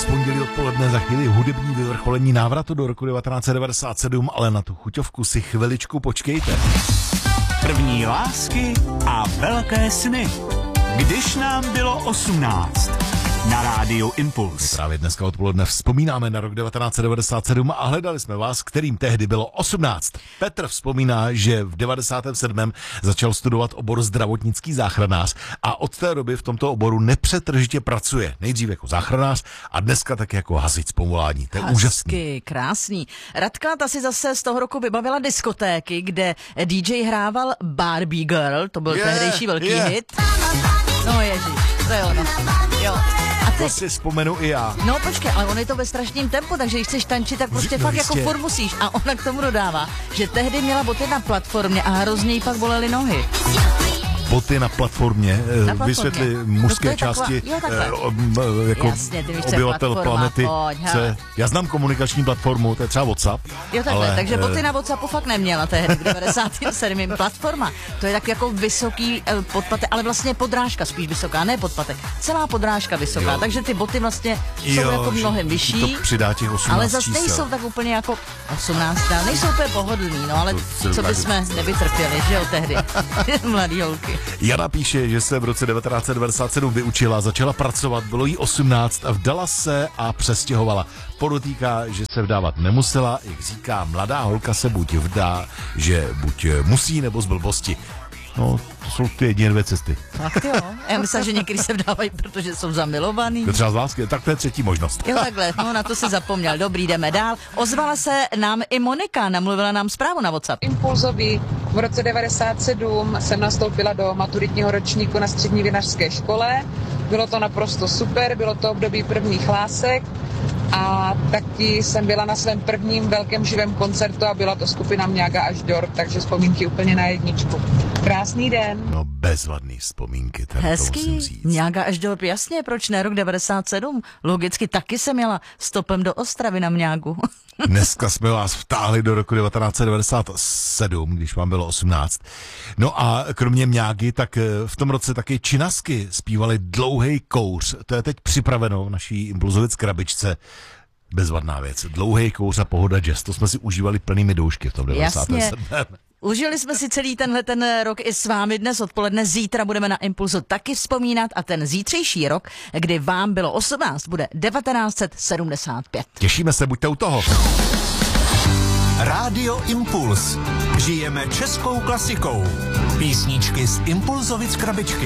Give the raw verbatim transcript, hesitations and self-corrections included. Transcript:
z pondělí odpoledne, za chvíli hudební vyvrcholení návratu do roku devatenáct set devadesát sedm, ale na tu chuťovku si chviličku počkejte. První lásky a velké sny. Když nám bylo osmnáct. Na rádiu Impuls. Právě dneska odpoledne vzpomínáme na rok devatenáct set devadesát sedm a hledali jsme vás, kterým tehdy bylo osmnáct. Petr vzpomíná, že v devadesátém sedmém začal studovat obor zdravotnický záchranář a od té doby v tomto oboru nepřetržitě pracuje. Nejdřív jako záchranář a dneska tak jako hasič z povolání. To je Hezky, úžasný. Krásný. Radka ta si zase z toho roku vybavila diskotéky, kde dý džej hrával Barbie Girl, to byl Yeah, tehdejší velký yeah. hit. No ježiš, to je ono. Jo. A To ty, si vzpomenu i já. no počkej, ale on je to ve strašném tempu, takže když chceš tančit, tak prostě No fakt jistě. jako furt musíš. A ona k tomu dodává, že tehdy měla boty na platformě a hrozně jí pak bolely nohy. Boty na platformě, Na platformě. vysvětli No mužské to je taková- části jo, takhle. eh, ob- eh, jako Jasně, ty víš, co je obyvatel platforma, planety. pojď, Co je- hele. já znám komunikační platformu, to je třeba WhatsApp. Jo takhle, ale, takže boty eh, na WhatsAppu fakt neměla tehdy v devadesátém sedmém platforma. To je tak jako vysoký eh, podpatek, ale vlastně podrážka spíš vysoká, ne podpatek. Celá podrážka vysoká, Jo. takže ty boty vlastně jsou jo, jako že mnohem ti vyšší. To přidá těch osmnáct Ale zase čísel. nejsou tak úplně jako osmnáct, ale nejsou úplně pohodlný, no ale To si co dokážu bychom nevytrpěli, že jo, tehdy, mladý holky. Jana píše, že se v roce devatenáct set devadesát sedm vyučila, začala pracovat, bylo jí osmnáct a vdala se a přestěhovala. Podotýká, že se vdávat nemusela, jak říká, mladá holka se buď vdá, že buď musí, nebo z blbosti. No, to jsou ty jediné dvě cesty. Tak jo, já myslím, že někdy se vdávají, protože jsou zamilovaný. To třeba z lásky, tak to je třetí možnost. Jo, takhle, no na to si zapomněl. Dobrý, jdeme dál. Ozvala se nám i Monika, namluvila nám zprávu na WhatsApp. Impulzový. V roce devadesát sedm jsem nastoupila do maturitního ročníku na střední vinařské škole. Bylo to naprosto super, bylo to období prvních lásek a taky jsem byla na svém prvním velkém živém koncertu a byla to skupina Mňága až Dort, takže vzpomínky úplně na jedničku. Krásný den. No, bezvadný vzpomínky, teda to musím Hezký. říct. Mňága až do jasně, proč ne rok devadesát sedm? Logicky taky jsem jela stopem do Ostravy na Mňágu. Dneska jsme vás vtáhli do roku devatenáct set devadesát sedm, když vám bylo osmnáct. No a kromě Mňágy, tak v tom roce taky Činasky zpívali Dlouhej kouř. To je teď připraveno v naší Impulzovic krabičce. Bezvadná věc. Dlouhej kouř a Pohoda jazz. To jsme si užívali plnými doušky v tom devadesátém sedmém. Jasně. Užili jsme si celý tenhle ten rok i s vámi dnes odpoledne. Zítra budeme na Impulzu taky vzpomínat a ten zítřejší rok, kdy vám bylo osmnáct, bude devatenáct set sedmdesát pět. Těšíme se, buďte u toho. Rádio Impuls. Žijeme českou klasikou. Písničky z Impulzovic krabičky.